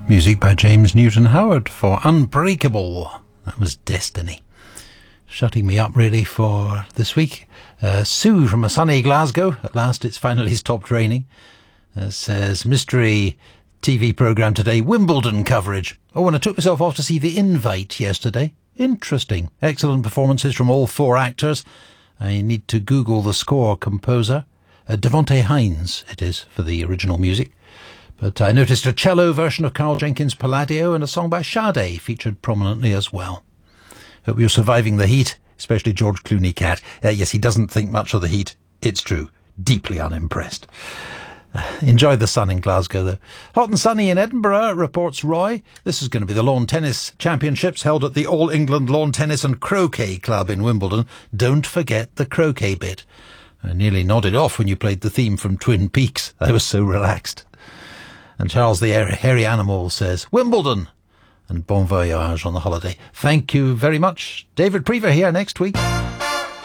Music by James Newton Howard for Unbreakable. That was Destiny. Shutting me up really for this week. Sue from a sunny Glasgow. At last it's finally stopped raining. Says, mystery TV programme today, Wimbledon coverage. Oh, and I took myself off to see The Invite yesterday. Interesting. Excellent performances from all four actors. I need to Google the score composer. Devonte Hines, it is, for the original music. But I noticed a cello version of Carl Jenkins' Palladio and a song by Sade featured prominently as well. Hope you're surviving the heat, especially George Clooney cat. Yes, he doesn't think much of the heat. It's true. Deeply unimpressed. Enjoy the sun in Glasgow, though. Hot and sunny in Edinburgh, reports Roy. This is going to be the Lawn Tennis Championships held at the All England Lawn Tennis and Croquet Club in Wimbledon. Don't forget the croquet bit. I nearly nodded off when you played the theme from Twin Peaks. I was so relaxed. And Charles the Hairy Animal says, Wimbledon! And bon voyage on the holiday. Thank you very much. David Prever here next week.